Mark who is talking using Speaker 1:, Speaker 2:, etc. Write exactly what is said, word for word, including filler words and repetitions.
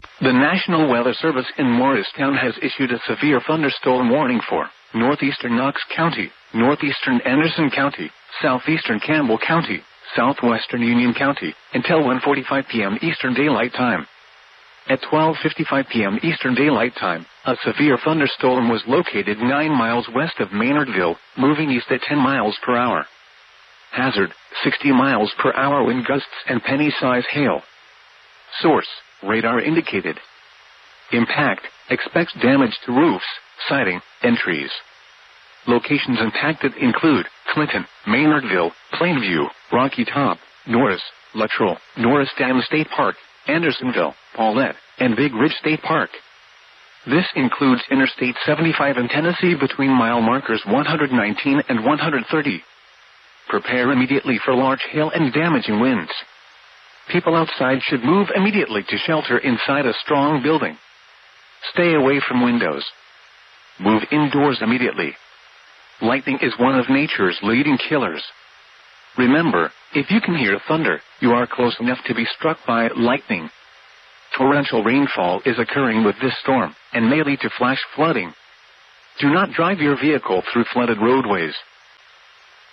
Speaker 1: The National Weather Service in Morristown has issued a severe thunderstorm warning for northeastern Knox County, northeastern Anderson County, southeastern Campbell County, southwestern Union County, until one forty-five p m Eastern Daylight Time. At twelve fifty-five p m Eastern Daylight Time, a severe thunderstorm was located nine miles west of Maynardville, moving east at ten miles per hour. Hazard, sixty miles per hour wind gusts and penny-size hail. Source, radar indicated. Impact, expects damage to roofs, siding, and trees. Locations impacted include Clinton, Maynardville, Plainview, Rocky Top, Norris, Luttrell, Norris Dam State Park, Andersonville, Paulette, and Big Ridge State Park. This includes Interstate seventy-five in Tennessee between mile markers one nineteen and one thirty. Prepare immediately for large hail and damaging winds. People outside should move immediately to shelter inside a strong building. Stay away from windows. Move indoors immediately. Lightning is one of nature's leading killers. Remember, if you can hear thunder, you are close enough to be struck by lightning. Torrential rainfall is occurring with this storm, and may lead to flash flooding. Do not drive your vehicle through flooded roadways.